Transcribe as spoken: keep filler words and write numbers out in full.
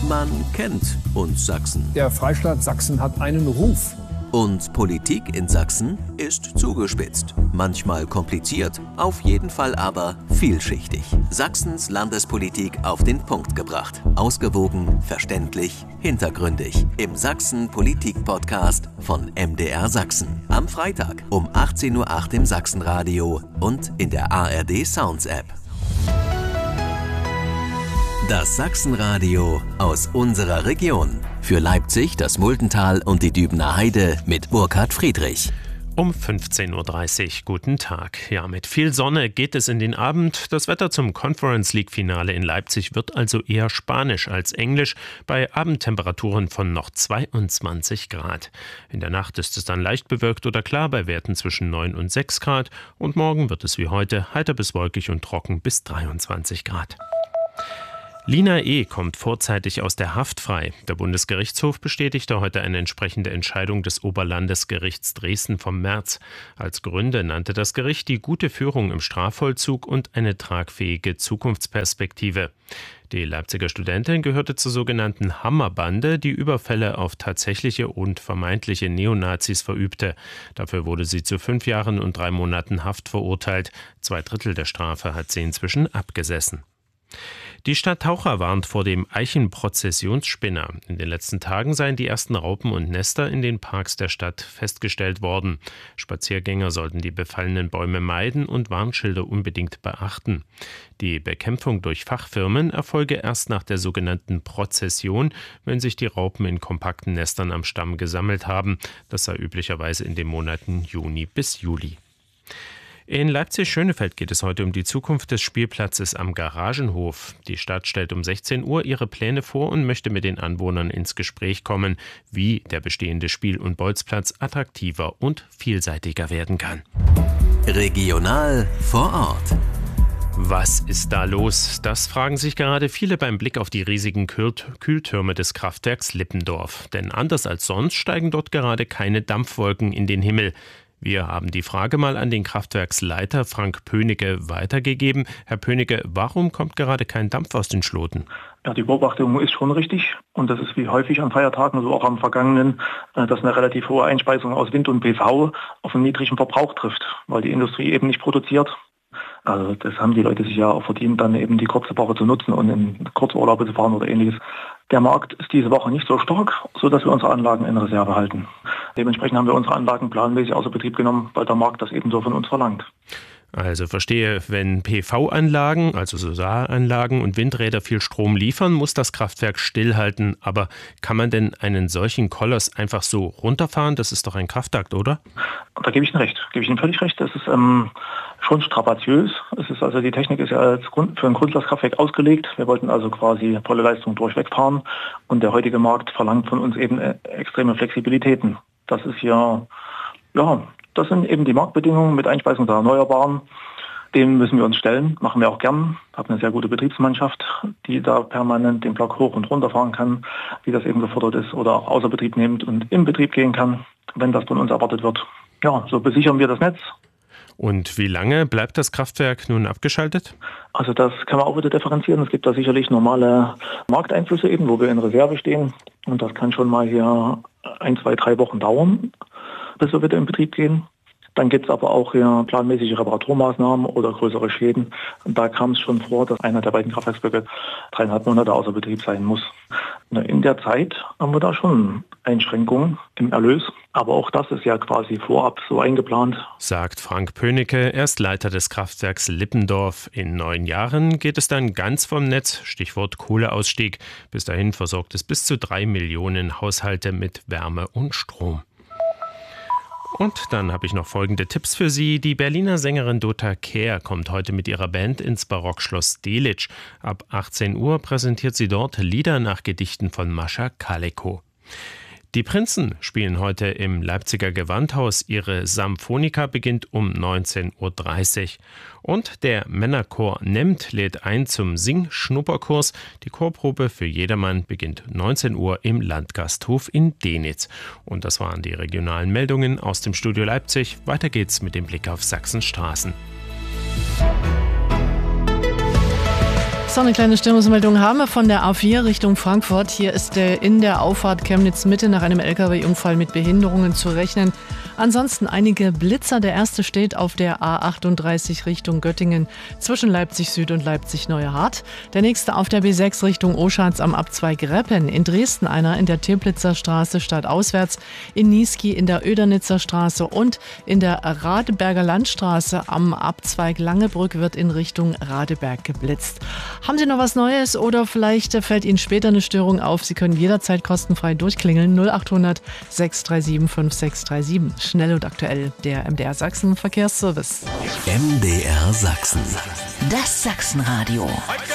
Man kennt uns Sachsen. Der Freistaat Sachsen hat einen Ruf. Und Politik in Sachsen ist zugespitzt. Manchmal kompliziert, auf jeden Fall aber vielschichtig. Sachsens Landespolitik auf den Punkt gebracht. Ausgewogen, verständlich, hintergründig. Im Sachsen-Politik-Podcast von M D R Sachsen. Am Freitag um achtzehn Uhr acht im Sachsenradio und in der A R D Sounds App. Das Sachsenradio aus unserer Region. Für Leipzig, das Muldental und die Dübener Heide mit Burkhard Friedrich. Um fünfzehn Uhr dreißig, guten Tag. Ja, mit viel Sonne geht es in den Abend. Das Wetter zum Conference League Finale in Leipzig wird also eher Spanisch als Englisch, bei Abendtemperaturen von noch zweiundzwanzig Grad. In der Nacht ist es dann leicht bewölkt oder klar bei Werten zwischen neun und sechs Grad. Und morgen wird es wie heute heiter bis wolkig und trocken bis dreiundzwanzig Grad. Lina E. kommt vorzeitig aus der Haft frei. Der Bundesgerichtshof bestätigte heute eine entsprechende Entscheidung des Oberlandesgerichts Dresden vom März. Als Gründe nannte das Gericht die gute Führung im Strafvollzug und eine tragfähige Zukunftsperspektive. Die Leipziger Studentin gehörte zur sogenannten Hammerbande, die Überfälle auf tatsächliche und vermeintliche Neonazis verübte. Dafür wurde sie zu fünf Jahren und drei Monaten Haft verurteilt. Zwei Drittel der Strafe hat sie inzwischen abgesessen. Die Stadt Taucher warnt vor dem Eichenprozessionsspinner. In den letzten Tagen seien die ersten Raupen und Nester in den Parks der Stadt festgestellt worden. Spaziergänger sollten die befallenen Bäume meiden und Warnschilder unbedingt beachten. Die Bekämpfung durch Fachfirmen erfolge erst nach der sogenannten Prozession, wenn sich die Raupen in kompakten Nestern am Stamm gesammelt haben. Das sei üblicherweise in den Monaten Juni bis Juli. In Leipzig-Schönefeld geht es heute um die Zukunft des Spielplatzes am Garagenhof. Die Stadt stellt um sechzehn Uhr ihre Pläne vor und möchte mit den Anwohnern ins Gespräch kommen, wie der bestehende Spiel- und Bolzplatz attraktiver und vielseitiger werden kann. Regional vor Ort. Was ist da los? Das fragen sich gerade viele beim Blick auf die riesigen Kühltürme des Kraftwerks Lippendorf. Denn anders als sonst steigen dort gerade keine Dampfwolken in den Himmel. Wir haben die Frage mal an den Kraftwerksleiter Frank Pönigke weitergegeben. Herr Pönigke, warum kommt gerade kein Dampf aus den Schloten? Ja, die Beobachtung ist schon richtig. Und das ist wie häufig an Feiertagen, so auch am vergangenen, dass eine relativ hohe Einspeisung aus Wind und P V auf einen niedrigen Verbrauch trifft, weil die Industrie eben nicht produziert. Also das haben die Leute sich ja auch verdient, dann eben die kurze Woche zu nutzen und in Kurzurlaube zu fahren oder ähnliches. Der Markt ist diese Woche nicht so stark, sodass wir unsere Anlagen in Reserve halten. Dementsprechend haben wir unsere Anlagen planmäßig außer Betrieb genommen, weil der Markt das ebenso von uns verlangt. Also verstehe, wenn P V-Anlagen, also Solaranlagen und Windräder viel Strom liefern, muss das Kraftwerk stillhalten. Aber kann man denn einen solchen Koloss einfach so runterfahren? Das ist doch ein Kraftakt, oder? Da gebe ich Ihnen recht, gebe ich Ihnen völlig recht. Das ist ähm, schon strapaziös. Es ist also, die Technik ist ja als Grund, für ein Grundlastkraftwerk ausgelegt. Wir wollten also quasi volle Leistung durchweg fahren. Und der heutige Markt verlangt von uns eben äh, extreme Flexibilitäten. Das ist ja, ja... Das sind eben die Marktbedingungen mit Einspeisung der Erneuerbaren. Dem müssen wir uns stellen, machen wir auch gern. Ich habe eine sehr gute Betriebsmannschaft, die da permanent den Block hoch und runter fahren kann, wie das eben gefordert ist, oder außer Betrieb nimmt und in Betrieb gehen kann, wenn das von uns erwartet wird. Ja, so besichern wir das Netz. Und wie lange bleibt das Kraftwerk nun abgeschaltet? Also das kann man auch wieder differenzieren. Es gibt da sicherlich normale Markteinflüsse eben, wo wir in Reserve stehen. Und das kann schon mal hier ein, zwei, drei Wochen dauern, bis wir wieder in Betrieb gehen. Dann gibt es aber auch hier planmäßige Reparaturmaßnahmen oder größere Schäden. Und da kam es schon vor, dass einer der beiden Kraftwerksblöcke dreieinhalb Monate außer Betrieb sein muss. In der Zeit haben wir da schon Einschränkungen im Erlös. Aber auch das ist ja quasi vorab so eingeplant. Sagt Frank Pönigke, er ist Leiter des Kraftwerks Lippendorf. In neun Jahren geht es dann ganz vom Netz, Stichwort Kohleausstieg. Bis dahin versorgt es bis zu drei Millionen Haushalte mit Wärme und Strom. Und dann habe ich noch folgende Tipps für Sie. Die Berliner Sängerin Dota Kehr kommt heute mit ihrer Band ins Barockschloss Delitzsch. Ab achtzehn Uhr präsentiert sie dort Lieder nach Gedichten von Mascha Kaleko. Die Prinzen spielen heute im Leipziger Gewandhaus. Ihre Symphonika beginnt um neunzehn Uhr dreißig. Und der Männerchor Nemmt lädt ein zum Sing-Schnupperkurs. Die Chorprobe für jedermann beginnt neunzehn Uhr im Landgasthof in Dönitz. Und das waren die regionalen Meldungen aus dem Studio Leipzig. Weiter geht's mit dem Blick auf Sachsenstraßen. So, eine kleine Störungsmeldung haben wir von der A vier Richtung Frankfurt. Hier ist in der Auffahrt Chemnitz-Mitte nach einem L K W-Unfall mit Behinderungen zu rechnen. Ansonsten einige Blitzer. Der erste steht auf der A achtunddreißig Richtung Göttingen zwischen Leipzig Süd und Leipzig Neuerhardt. Der nächste auf der B sechs Richtung Oschatz am Abzweig Reppen. In Dresden einer in der Teplitzer Straße stadtauswärts. In Niesky in der Oedernitzer Straße und in der Radeberger Landstraße am Abzweig Langebrück wird in Richtung Radeberg geblitzt. Haben Sie noch was Neues oder vielleicht fällt Ihnen später eine Störung auf? Sie können jederzeit kostenfrei durchklingeln. null achthundert sechs drei sieben fünf sechs drei sieben. Schnell und aktuell, der M D R Sachsen Verkehrsservice. M D R Sachsen. Das Sachsenradio.